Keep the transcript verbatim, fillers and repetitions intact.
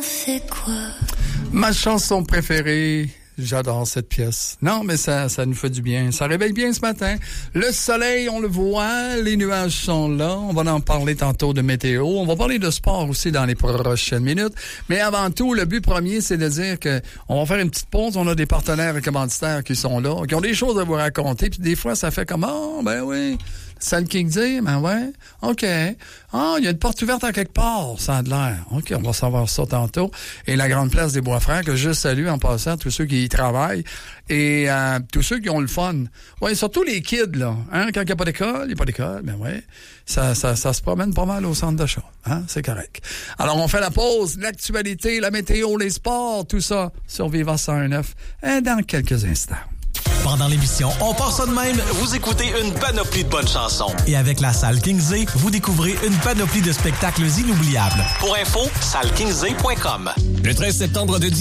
c'est quoi? Ma chanson préférée, j'adore cette pièce. Non, mais ça, ça nous fait du bien. Ça réveille bien ce matin. Le soleil, on le voit. Les nuages sont là. On va en parler tantôt de météo. On va parler de sport aussi dans les prochaines minutes. Mais avant tout, le but premier, c'est de dire que on va faire une petite pause. On a des partenaires et commanditaires qui sont là, qui ont des choses à vous raconter. Puis des fois, ça fait comme, oh, ben oui. Salle Kingsley, ben ouais. OK. Ah, il y a une porte ouverte à quelque part, ça a de l'air. OK, on va savoir ça tantôt. Et la Grande Place des Bois-Frères, que je salue en passant, tous ceux qui y travaillent et euh, tous ceux qui ont le fun. Ouais, surtout les kids, là. Hein, quand il n'y a pas d'école, il n'y a pas d'école, ben ouais. Ça, ça, ça se promène pas mal au centre d'achat. Hein, c'est correct. Alors, on fait la pause, l'actualité, la météo, les sports, tout ça sur Viva cent un neuf dans quelques instants. Pendant l'émission On part ça de même, vous écoutez une panoplie de bonnes chansons. Et avec la salle Kingsley, vous découvrez une panoplie de spectacles inoubliables. Pour info, salle kingsley point com. Le treize septembre de